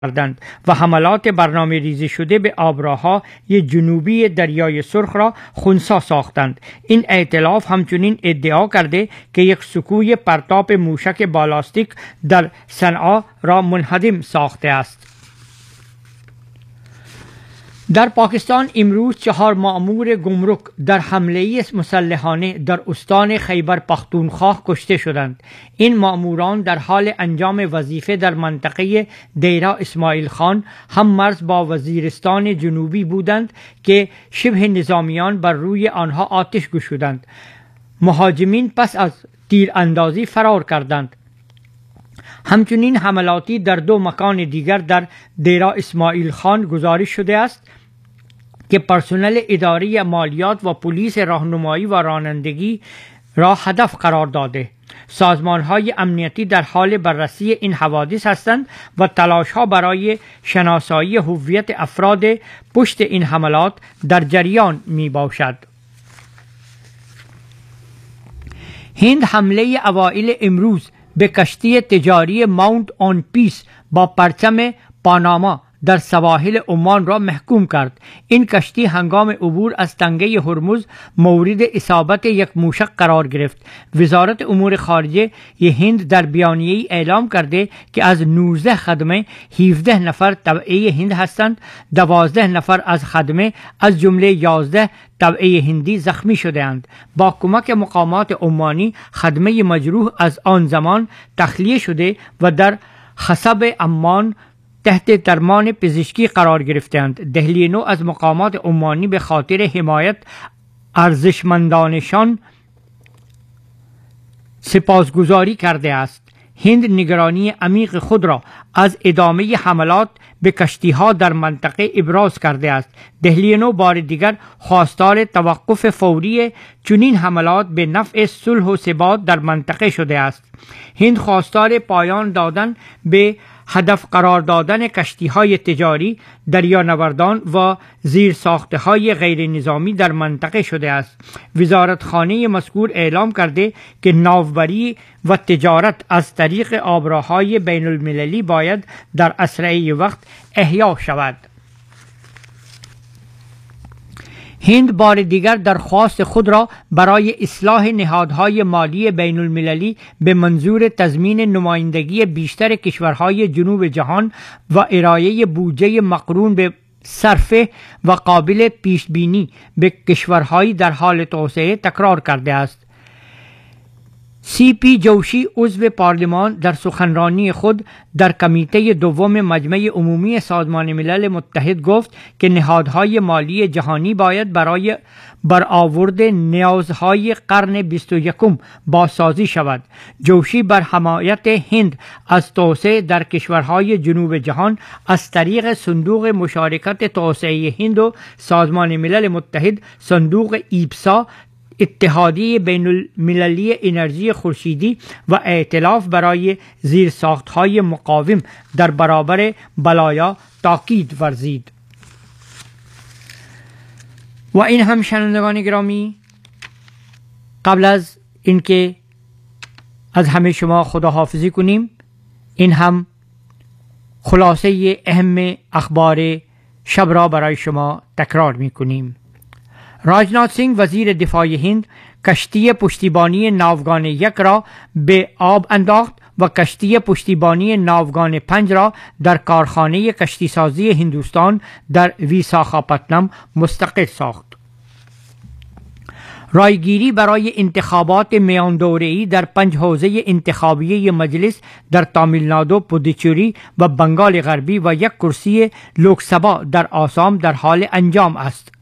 کردند و حملات برنامه ریزی شده به آبراهای جنوبی دریای سرخ را خنثی ساختند. این ائتلاف همچنین ادعا کرده که یک سکوی پرتاب موشک بالاستیک در صنعا را منهدم ساخته است. در پاکستان امروز 4 مأمور گمرک در حمله مسلحانه در استان خیبر پختونخوا کشته شدند. این مأموران در حال انجام وظیفه در منطقه دیره اسماعیل خان هم مرز با وزیرستان جنوبی بودند که شبه نظامیان بر روی آنها آتش گشودند. مهاجمین پس از تیراندازی فرار کردند. همچنین حملاتی در 2 مکان دیگر در دیره اسماعیل خان گزارش شده است که پرسنل اداره مالیات و پلیس راهنمایی و رانندگی را هدف قرار داده. سازمان‌های امنیتی در حال بررسی این حوادث هستند و تلاش‌ها برای شناسایی هویت افراد پشت این حملات در جریان میباشد. هند حمله اوایل امروز به کشتی تجاری ماونت آن پیس با پرچم پاناما در سواحل عمان را محکوم کرد. این کشتی هنگام عبور از تنگه هرمز مورد اصابت یک موشک قرار گرفت. وزارت امور خارجه هند در بیانیه‌ای اعلام کرده که از 19 خدمه 17 نفر تبعه هند هستند. 12 نفر از خدمه از جمله 11 تبعه هندی زخمی شده‌اند. با کمک مقامات عمانی خدمه مجروح از آن زمان تخلیه شده و در خصب عمان تحت درمان پزشکی قرار گرفتند. دهلی نو از مقامات عمانی به خاطر حمایت ارزشمندانشان سپاسگزاری کرده است. هند نگرانی عمیق خود را از ادامه حملات به کشتی‌ها در منطقه ابراز کرده است. دهلی نو بار دیگر خواستار توقف فوری چنین حملات به نفع صلح و ثبات در منطقه شده است. هند خواستار پایان دادن به هدف قرار دادن کشتی‌های تجاری، دریانوردان و زیرساخته‌های غیر نظامی در منطقه شده است. وزارتخانه مذکور اعلام کرده که ناوبری و تجارت از طریق آبراهای بین المللی باید در اسرع وقت احیا شود. هند بار دیگر درخواست خود را برای اصلاح نهادهای مالی بین المللی به منظور تضمین نمایندگی بیشتر کشورهای جنوب جهان و ارائه بودجه مقرون به صرفه و قابل پیش بینی به کشورهای در حال توسعه تکرار کرده است. سی پی جوشی عضو پارلمان در سخنرانی خود در کمیته دوم مجمع عمومی سازمان ملل متحد گفت که نهادهای مالی جهانی باید برای برآورد نیازهای قرن 21 بازسازی شود. جوشی بر حمایت هند از توسعه در کشورهای جنوب جهان از طریق صندوق مشارکت توسعه هند و سازمان ملل متحد، صندوق ایپسا، اتحادیه بین المللی انرژی خورشیدی و ائتلاف برای زیرساختهای مقاوم در برابر بلایا تاکید ورزید. و این هم شنوندگان گرامی، قبل از اینکه از همه شما خداحافظی کنیم، این هم خلاصه اهم اخبار شب را برای شما تکرار می کنیم. راجناتھ سنگھ وزیر دفاع هند کشتی پشتیبانی ناوگان 1 را به آب انداخت و کشتی پشتیبانی ناوگان 5 را در کارخانه کشتیسازی هندوستان در ویساخاپتنم مستقر ساخت. رایگیری برای انتخابات میان دوره‌ای در 5 حوزه انتخابی مجلس در تامیلنادو، پودوچری و بنگال غربی و 1 کرسی لوکسبا در آسام در حال انجام است.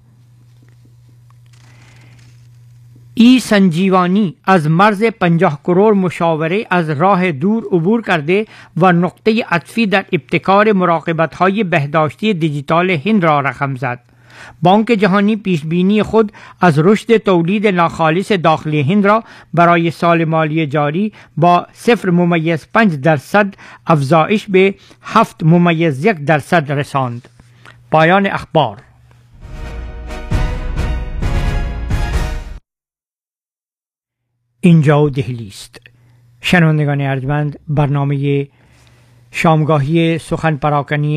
ای سنجیوانی از مرز 50 کرور مشاوره از راه دور عبور کرده و نقطه عطفی در ابتکار مراقبت‌های بهداشتی دیجیتال هند را رقم زد. بانک جهانی پیشبینی خود از رشد تولید ناخالص داخلی هند را برای سال مالی جاری با 0.5% افزایش به 7.1% رساند. پایان اخبار. اینجا دهلی است. شنوندگان ارجمند، برنامه شامگاهی سخن پراکنی